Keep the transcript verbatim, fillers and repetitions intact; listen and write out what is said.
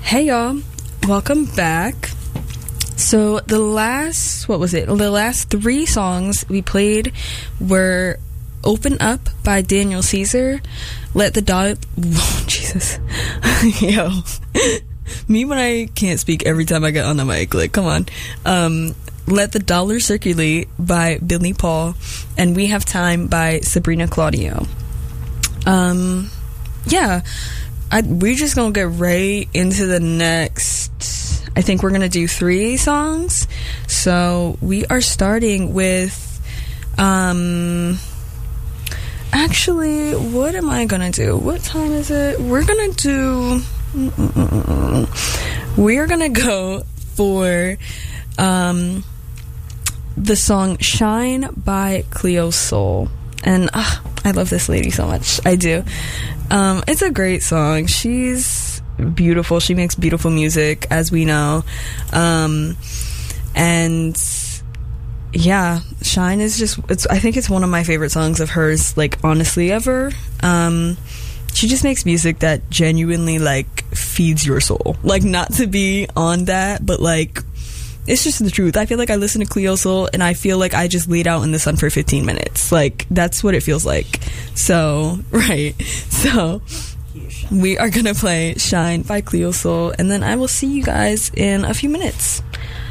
Hey y'all, welcome back. So the last, what was it? The last three songs we played were Open Up by Daniel Caesar, Let the Dot, oh, Jesus, yo, me when I can't speak every time I get on the mic, like, come on, um, Let the Dollar Circulate by Billy Paul, and We Have Time by Sabrina Claudio. Um, yeah, I, we're just gonna get right into the next. I think we're gonna do three songs. So we are starting with, um, actually, what am I gonna do? What time is it? We're gonna do. We're gonna go for, um, the song "Shine" by Cleo Sol, and uh, I love this lady so much. I do. Um, it's a great song. She's beautiful. She makes beautiful music, as we know. Um, and yeah, Shine is just, it's, I think it's one of my favorite songs of hers, like, honestly, ever. Um, she just makes music that genuinely, like, feeds your soul. Like, not to be on that, but, like, it's just the truth. I feel like I listen to Cleo Sol and I feel like I just laid out in the sun for fifteen minutes. Like, that's what it feels like. So, right. So, we are going to play Shine by Cleo Sol, and then I will see you guys in a few minutes.